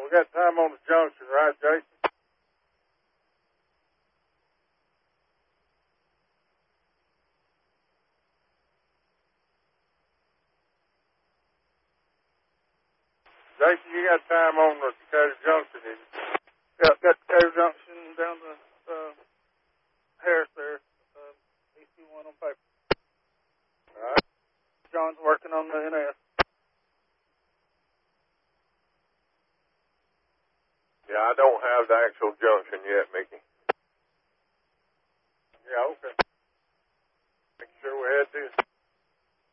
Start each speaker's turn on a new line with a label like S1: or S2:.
S1: We got time on the junction, right, Jason? Jason, you got time on the Decatur Junction, didn't you?
S2: Yeah, got Decatur Junction down to Harris there. EC1 on paper.
S1: All right.
S2: John's working on the NS.
S1: Yeah, I don't have the actual junction yet, Mickey. Yeah, okay. Make sure we had this.